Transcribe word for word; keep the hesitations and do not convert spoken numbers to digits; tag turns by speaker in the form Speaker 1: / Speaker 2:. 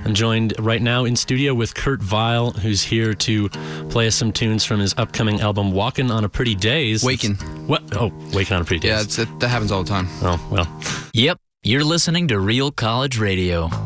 Speaker 1: I'm joined right now in studio with Kurt Vile, who's here to play us some tunes from his upcoming album, Walkin' on a Pretty Days.
Speaker 2: Wakin'.
Speaker 1: What? Oh, Wakin' on a Pretty Days.
Speaker 2: Yeah, it's, it, that happens all the time.
Speaker 1: Oh, well.
Speaker 3: Yep, you're listening to Real College Radio.